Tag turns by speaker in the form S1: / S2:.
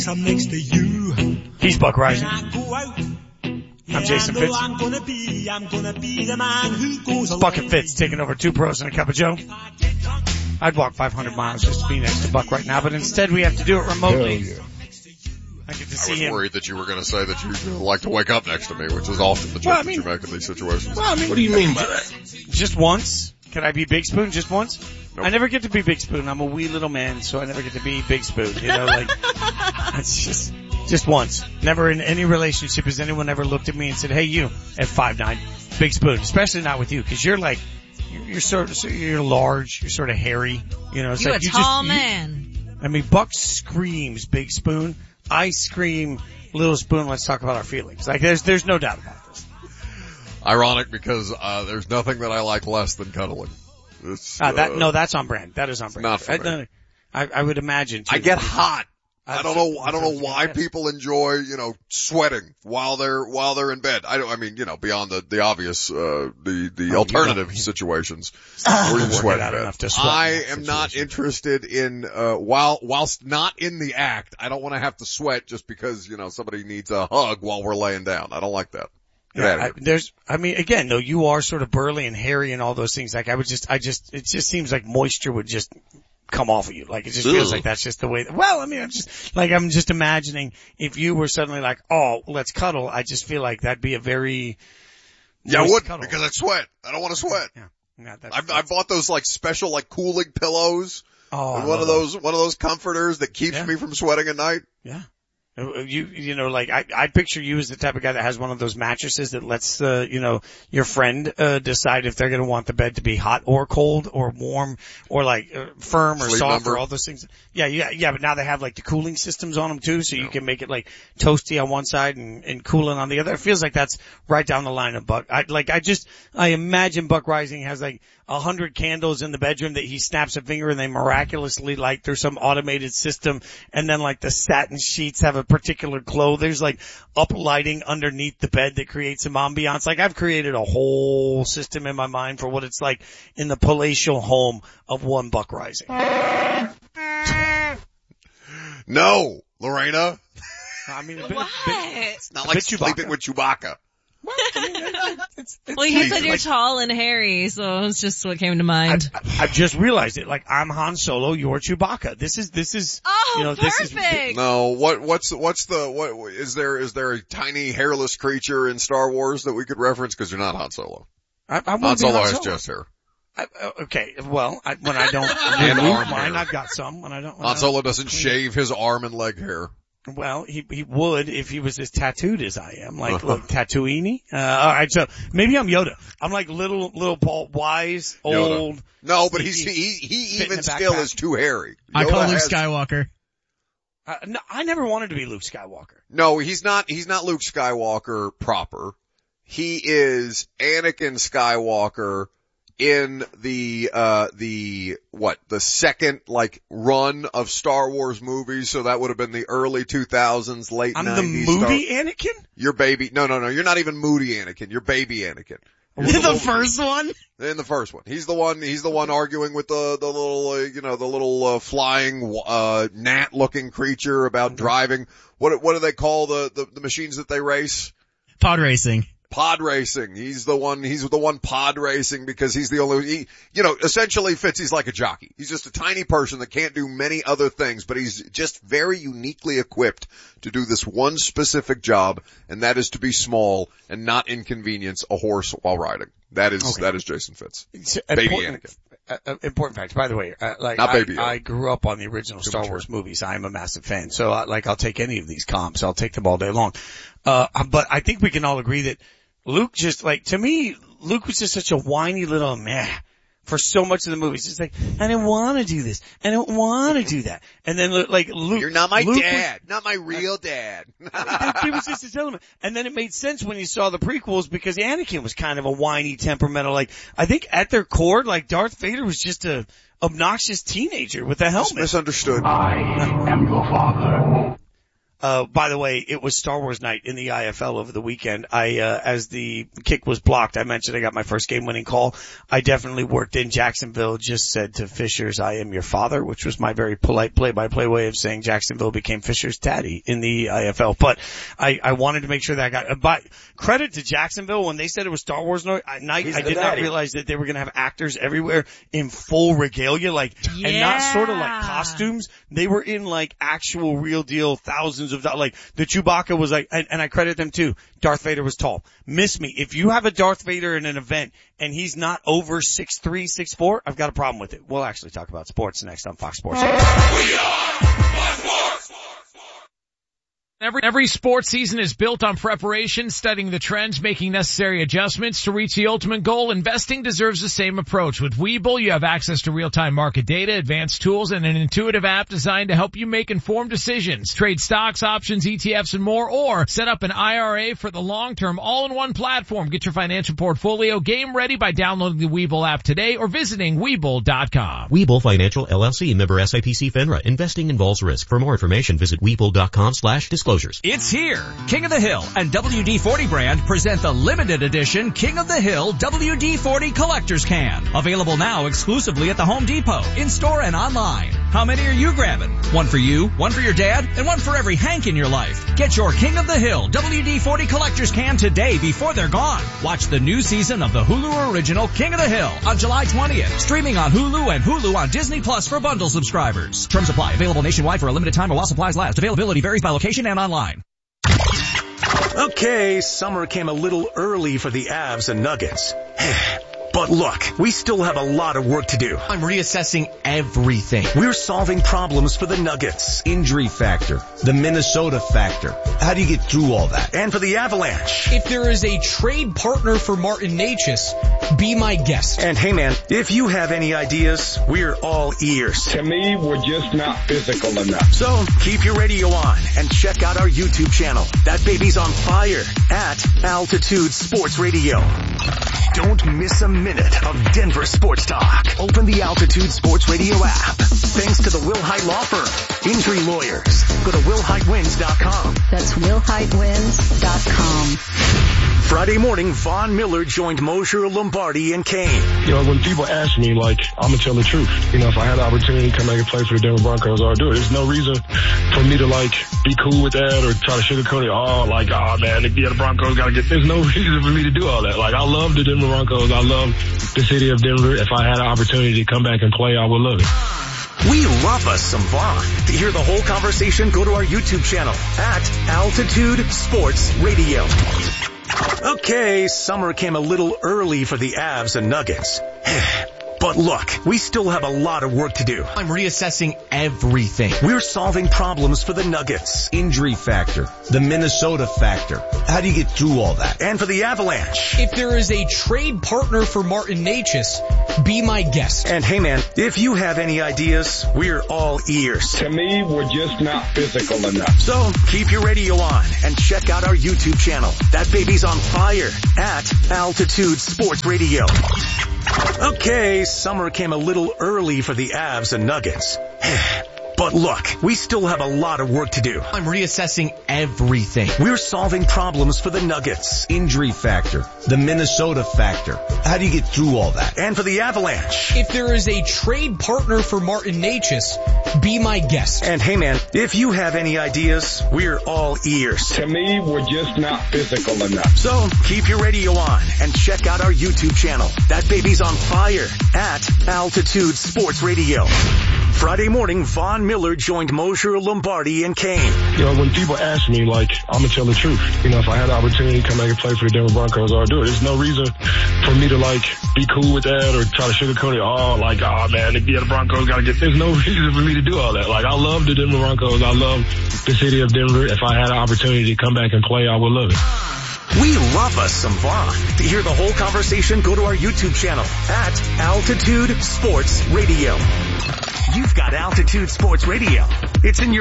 S1: I'm next to you.
S2: He's Buck Rising.
S1: I'm
S2: Jason Fitz.
S1: I'm gonna be the man who goes
S2: Buck and Fitz taking over 2 pros and a cup of Joe. I'd walk 500 miles just to be next to Buck right now, but instead we have to do it remotely.
S3: Hell yeah.
S2: I get to
S4: I
S2: see
S4: was
S2: him.
S4: worried that you were going to say that you like to wake up next to me, which is often the joke that you make in these situations.
S2: Well, I mean,
S3: What do you mean by that?
S2: just once. Can I be Big Spoon just once?
S4: Nope.
S2: I never get to be Big Spoon. I'm a wee little man, so I never get to be Big Spoon. You know, like, it's just once. Never in any relationship has anyone ever looked at me and said, hey, you, at 5'9", Big Spoon. Especially not with you, because you're like, you're large, you're sort of hairy. You know, it's
S5: You
S2: like
S5: a tall man.
S2: I mean, Buck screams Big Spoon. I scream Little Spoon. Let's talk about our feelings. Like, there's no doubt about this.
S4: Ironic because there's nothing that I like less than cuddling. It's,
S2: that's on brand. That is on brand.
S4: Not for me.
S2: I would imagine too.
S4: I get hot. I don't know why
S2: Yes.
S4: people enjoy, sweating while they're in bed. I mean, beyond the obvious, the alternative situations where you sweat in bed. I am not interested in, whilst not in the act, I don't want to have to sweat just because, somebody needs a hug while we're laying down. I don't like that.
S2: Again, though, you are sort of burly and hairy and all those things. Like, it just seems like moisture would just come off of you. Like, it just feels like that's just the way I'm just imagining if you were suddenly like, oh, let's cuddle. I just feel like that'd be a very,
S4: I wouldn't
S2: cuddle.
S4: because I'd sweat. I don't want to sweat.
S2: Yeah,
S4: I bought those special cooling pillows.
S2: Oh,
S4: and one of those comforters that keeps me from sweating at night.
S2: Yeah. I picture you as the type of guy that has one of those mattresses that lets, your friend, decide if they're going to want the bed to be hot or cold or warm or firm or
S4: Sleep
S2: soft
S4: number.
S2: or all those things. Yeah, but now they have the cooling systems on them too, so you can make it toasty on one side and cooling on the other. It feels like that's right down the line of Buck. I imagine Buck Rising has 100 candles in the bedroom that he snaps a finger and they miraculously light through some automated system, and then the satin sheets have a particular glow. There's up lighting underneath the bed that creates some ambiance. I've created a whole system in my mind for what it's like in the palatial home of one Buck Rising.
S4: No, Lorena.
S2: I mean,
S4: It's not like sleeping with Chewbacca.
S5: Well, you said you're tall and hairy, so it's just what came to mind.
S2: I've just realized it. I'm Han Solo, you're Chewbacca. This is.
S5: Oh, perfect.
S4: No, is there a tiny hairless creature in Star Wars that we could reference? Cause you're not Han Solo. Han Solo has chest hair.
S2: Okay, well, when I don't
S4: And arm
S2: mine,
S4: hair.
S2: I've got some.
S4: Han Solo doesn't shave his arm and leg hair.
S2: Well, he would if he was as tattooed as I am. Look, Tatooine. Alright, so maybe I'm Yoda. I'm little Paul, wise, old.
S4: Yoda. No, but he even still is too hairy.
S6: I call Luke Skywalker.
S2: No, I never wanted to be Luke Skywalker.
S4: No, he's not Luke Skywalker proper. He is Anakin Skywalker in the second, run of Star Wars movies. So that would have been the early 2000s, late 90s.
S2: I'm the moody Anakin?
S4: You're baby. No, you're not even moody Anakin. You're baby Anakin.
S6: The first one?
S4: In the first one. He's the one arguing with the little flying, gnat looking creature about driving. What do they call the machines that they race?
S6: Pod racing.
S4: Pod racing. He's the one pod racing because he's the only, essentially Fitzy's like a jockey. He's just a tiny person that can't do many other things, but he's just very uniquely equipped to do this one specific job, and that is to be small and not inconvenience a horse while riding. That is Jason Fitz. Baby Anakin.
S2: Important fact, by the way,
S4: Not Baby Yoda.
S2: I grew up on the original Star Wars movies. I am a massive fan. So I'll take any of these comps. I'll take them all day long. But I think we can all agree that Luke to me, Luke was just such a whiny little meh for so much of the movies. It's I don't want to do this. I don't want to do that. And then Luke.
S4: You're not my dad. Not my real dad.
S2: There was just this element. And then it made sense when you saw the prequels because Anakin was kind of a whiny, temperamental, I think at their core, Darth Vader was just a obnoxious teenager with a helmet.
S4: Misunderstood.
S3: I am your father.
S2: By the way, it was Star Wars night in the IFL over the weekend. As the kick was blocked, I mentioned I got my first game winning call. I definitely worked in Jacksonville, just said to Fishers, I am your father, which was my very polite play-by-play way of saying Jacksonville became Fishers' daddy in the IFL. But I wanted to make sure that I got, but credit to Jacksonville when they said it was Star Wars night. I did not realize that they were going to have actors everywhere in full regalia, and not sort of like costumes. They were in like actual real deal thousands of dollars. Like the Chewbacca was like, and I credit them too. Darth Vader was tall. Miss me. If you have a Darth Vader in an event and he's not over 6'3", 6'4", I've got a problem with it. We'll actually talk about sports next on Fox Sports.
S3: We are Fox Sports.
S7: Every sports season is built on preparation, studying the trends, making necessary adjustments to reach the ultimate goal. Investing deserves the same approach. With Webull, you have access to real-time market data, advanced tools, and an intuitive app designed to help you make informed decisions. Trade stocks, options, ETFs, and more, or set up an IRA for the long term, all in one platform. Get your financial portfolio game ready by downloading the Webull app today or visiting Webull.com.
S8: Webull Financial LLC, member SIPC FINRA. Investing involves risk. For more information, visit Webull.com/disclosures.
S9: It's here. King of the Hill and WD-40 brand present the limited edition King of the Hill WD-40 Collector's Can. Available now exclusively at the Home Depot, in-store and online. How many are you grabbing? One for you, one for your dad, and one for every Hank in your life. Get your King of the Hill WD-40 Collector's Can today before they're gone. Watch the new season of the Hulu original King of the Hill on July 20th. Streaming on Hulu and Hulu on Disney Plus for bundle subscribers. Terms apply. Available nationwide for a limited time or while supplies last. Availability varies by location and online.
S10: Okay, summer came a little early for the Avs and Nuggets. But look, we still have a lot of work to do.
S6: I'm reassessing everything.
S10: We're solving problems for the Nuggets.
S11: Injury factor, the Minnesota factor. How do you get through all that?
S10: And for the Avalanche.
S12: If there is a trade partner for Martin Necas, be my guest.
S10: And hey man, if you have any ideas, we're all ears.
S13: To me, we're just not physical enough.
S10: So keep your radio on and check out our YouTube channel. That baby's on fire at Altitude Sports Radio. Don't miss a minute of Denver sports talk. Open the Altitude Sports Radio app. Thanks to the Will Hite Law Firm. Injury lawyers. Go to WillHiteWins.com.
S14: That's WillHiteWins.com.
S10: Friday morning, Von Miller joined Mosher, Lombardi, and Kane.
S13: You know, when people ask me, I'm going to tell the truth. You know, if I had the opportunity to come back and play for the Denver Broncos, I would do it. There's no reason for me to, be cool with that or try to sugarcoat it. Man, the Broncos got to get... There's no reason for me to do all that. I love the Denver Broncos. I love the city of Denver. If I had an opportunity to come back and play, I would love it.
S10: We love us some Vaughn. To hear the whole conversation, go to our YouTube channel at Altitude Sports Radio. Okay, summer came a little early for the Avs and Nuggets. But look, we still have a lot of work to do.
S6: I'm reassessing everything.
S10: We're solving problems for the Nuggets.
S11: Injury factor, the Minnesota factor. How do you get through all that?
S10: And for the Avalanche.
S12: If there is a trade partner for Martin Necas, be my guest.
S10: And hey man, if you have any ideas, we're all ears.
S13: To me, we're just not physical enough.
S10: So keep your radio on and check out our YouTube channel. That baby's on fire at Altitude Sports Radio. Okay, summer came a little early for the Avs and Nuggets. But look, we still have a lot of work to do.
S6: I'm reassessing everything.
S10: We're solving problems for the Nuggets.
S11: Injury factor, the Minnesota factor. How do you get through all that?
S10: And for the Avalanche.
S12: If there is a trade partner for Martin Necas, be my guest.
S10: And hey man, if you have any ideas, we're all ears.
S13: To me, we're just not physical enough.
S10: So keep your radio on and check out our YouTube channel. That baby's on fire at Altitude Sports Radio. Friday morning, Von Miller joined Mosher, Lombardi, and Kane.
S13: You know, when people ask me, I'm going to tell the truth. You know, if I had the opportunity to come back and play for the Denver Broncos, I would do it. There's no reason for me to, be cool with that or try to sugarcoat it. Man, the Broncos got to get... There's no reason for me to do all that. I love the Denver Broncos. I love the city of Denver. If I had an opportunity to come back and play, I would love it.
S10: We love us some Vaughn. To hear the whole conversation, go to our YouTube channel at Altitude Sports Radio. You've got Altitude Sports Radio. It's in your